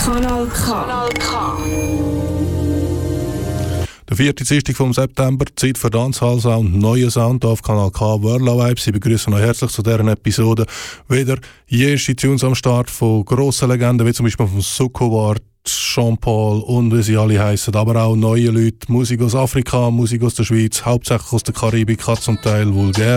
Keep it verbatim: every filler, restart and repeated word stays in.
Kanal K. Kanal K. Der vierte Dienstag vom September, Zeit für Dancehall-Sound, neuen Sound auf Kanal K, World Vibes. Ich begrüße euch herzlich zu dieser Episode. Wieder jüngste Tunes am Start von grossen Legenden, wie zum Beispiel von Sukowart, Jean-Paul und wie sie alle heissen, aber auch neue Leute, Musik aus Afrika, Musik aus der Schweiz, hauptsächlich aus der Karibik, zum Teil vulgär.